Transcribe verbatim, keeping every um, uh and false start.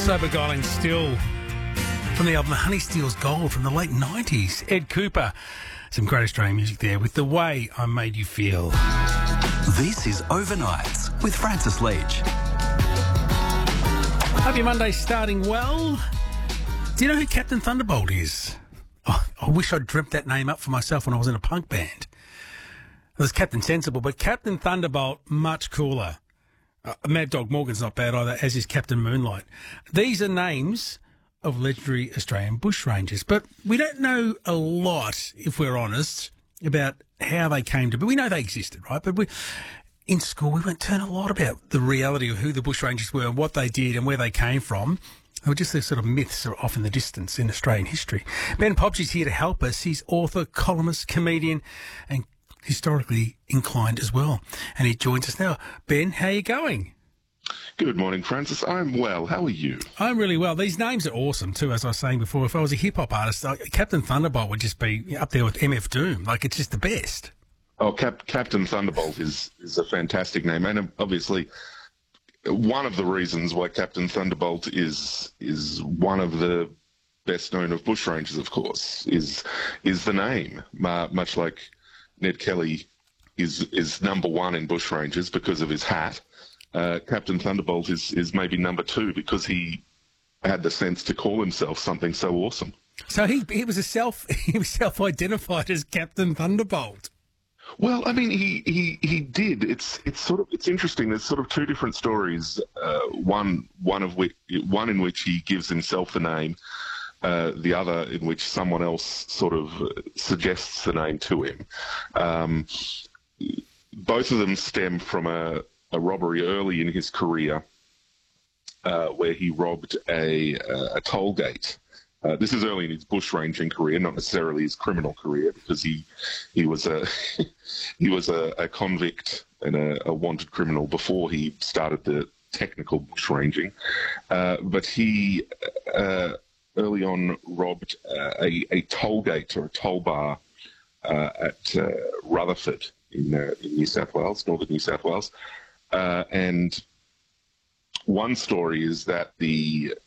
So beguiling still from the album Honey Steals Gold from the late nineties. Ed Cooper. Some great Australian music there with The Way I Made You Feel. This is Overnights with Francis Leach. Hope your Monday's starting well. Do you know who Captain Thunderbolt is? Oh, I wish I'd dreamt that name up for myself when I was in a punk band. It was Captain Sensible, but Captain Thunderbolt, much cooler. Uh, Mad Dog Morgan's not bad either, as is Captain Moonlight. These are names of legendary Australian bushrangers, but we don't know a lot, if we're honest, about how they came to be. We know they existed, right? But we, in school, we went to learn a lot about the reality of who the bushrangers were and what they did and where they came from. They were just these sort of myths are off in the distance in Australian history. Ben Popchy's here to help us. He's author, columnist, comedian, and historically inclined as well. And he joins us now. Ben, how are you going? Good morning, Francis. I'm well. How are you? I'm really well. These names are awesome too, as I was saying before. If I was a hip-hop artist, like, Captain Thunderbolt would just be up there with M F Doom. Like, it's just the best. Oh, Cap- Captain Thunderbolt is, is a fantastic name. And obviously, one of the reasons why Captain Thunderbolt is is one of the best known of bushrangers, of course, is is the name. Uh, much like Ned Kelly is is number one in bushrangers because of his hat. Uh, Captain Thunderbolt is, is maybe number two because he had the sense to call himself something so awesome. So he he was a self he was self-identified as Captain Thunderbolt. Well, I mean, he, he, he did. It's it's sort of it's interesting. There's sort of two different stories. Uh, one one of which one in which he gives himself the name. Uh, the other in which someone else sort of suggests the name to him. Um, both of them stem from a, a robbery early in his career uh, where he robbed a, a toll gate. Uh, this is early in his bushranging career, not necessarily his criminal career, because he he was a he was a, a convict and a, a wanted criminal before he started the technical bushranging. Uh, but he uh, early on robbed uh, a, a toll gate or a toll bar uh, at uh, Rutherford in, uh, in New South Wales, northern New South Wales. Uh, and one story is that the